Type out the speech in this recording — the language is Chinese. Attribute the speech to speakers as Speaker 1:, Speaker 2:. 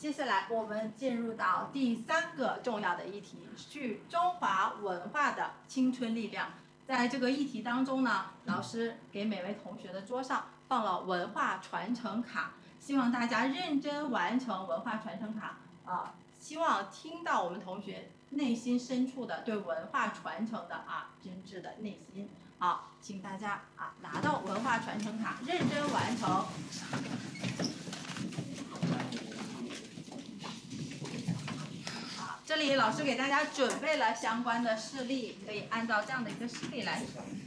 Speaker 1: 接下来我们进入到第3个重要的议题，是中华文化的青春力量。在这个议题当中呢，老师给每位同学的桌上放了文化传承卡，希望大家认真完成文化传承卡希望听到我们同学内心深处的对文化传承的真挚的内心。好，请大家拿到文化传承卡，认真完成。这里老师给大家准备了相关的示例，可以按照这样的一个示例来